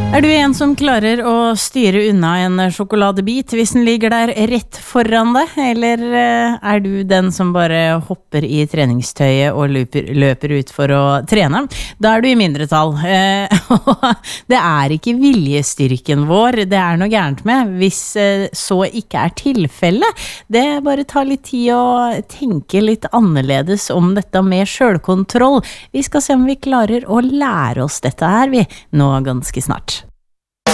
Du en som klarer å styre unna en sjokoladebit hvis den ligger der rett foran deg, eller du den som bare hopper i treningstøyet og løper ut for å trene? Da du i mindretall. Det ikke viljestyrken vår det noe gærent med, hvis så ikke tilfellet. Det bare tar litt tid å tenke litt annerledes om dette med selvkontroll. Vi skal se om vi klarer å lære oss dette her, vi, nå ganske snart.